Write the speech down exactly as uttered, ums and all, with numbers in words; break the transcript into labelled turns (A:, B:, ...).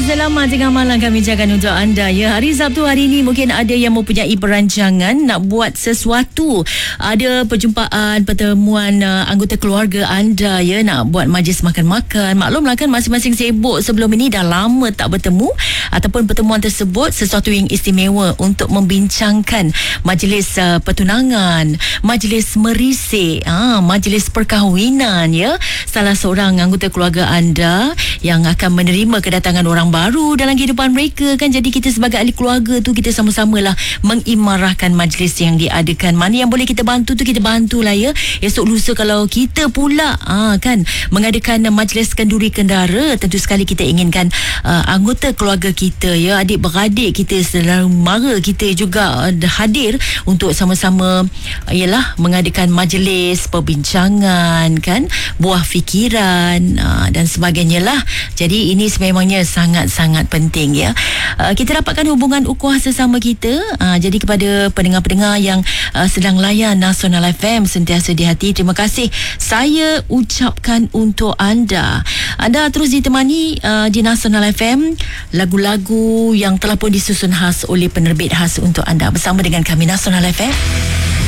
A: selamat tengah malam kami ucapkan untuk anda ya. Hari Sabtu hari ini mungkin ada yang mempunyai perancangan nak buat sesuatu. Ada perjumpaan, pertemuan uh, anggota keluarga anda ya, nak buat majlis makan-makan. Maklumlah kan masing-masing sibuk sebelum ini, dah lama tak bertemu, ataupun pertemuan tersebut sesuatu yang istimewa untuk membincangkan majlis uh, pertunangan, majlis merisik, ah, majlis perkahwinan ya. Salah seorang anggota keluarga anda yang akan menerima kedatangan orang baru dalam kehidupan mereka kan. Jadi kita sebagai ahli keluarga tu, kita sama-samalah mengimarahkan majlis yang diadakan. Mana yang boleh kita bantu tu kita bantulah ya. Esok lusa kalau kita pula aa, kan mengadakan majlis kenduri kendara, tentu sekali kita inginkan aa, anggota keluarga kita ya, adik-beradik kita, saudara mara kita juga aa, hadir untuk sama-sama ialah mengadakan majlis perbincangan kan, buah fikiran aa, dan sebagainya lah. Jadi ini sememangnya sangat-sangat penting ya. Uh, kita dapatkan hubungan ukhuwah sesama kita. Uh, jadi kepada pendengar-pendengar yang uh, sedang layan Nasional F M sentiasa di hati, terima kasih saya ucapkan untuk anda. Anda terus ditemani uh, di Nasional F M, lagu-lagu yang telah pun disusun khas oleh penerbit khas untuk anda bersama dengan kami Nasional F M.